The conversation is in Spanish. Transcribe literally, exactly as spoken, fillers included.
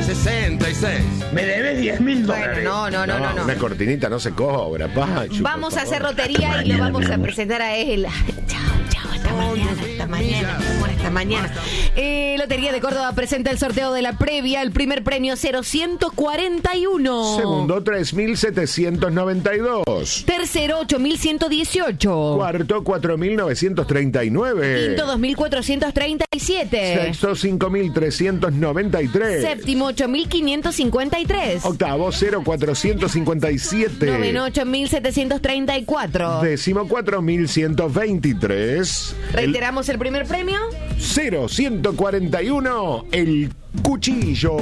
sesenta y seis. Me debes diez mil dólares. Bueno, no, no, no, no, no. Una cortinita no se cobra, Pachu. Vamos a hacer Hasta lotería y lo mañana, vamos mi a amor. presentar a él. Chao, chao, hasta mañana, hasta mañana, mi amor, hasta mañana. Eh, Lotería de Córdoba presenta el sorteo de la previa. El primer premio cero ciento cuarenta y uno. Segundo, tres mil setecientos noventa y dos. Tercero, ocho mil ciento dieciocho. Cuarto, cuatro mil novecientos treinta y nueve. Quinto, dos mil cuatrocientos treinta y siete. Sexto, cinco mil trescientos noventa y tres. Séptimo, ocho mil quinientos cincuenta y tres. Octavo, cero mil cuatrocientos cincuenta y siete. Noveno, ocho mil setecientos treinta y cuatro. Décimo, cuatro mil ciento veintitrés. Reiteramos el primer premio. cero ciento cuarenta y uno, el cuchillo.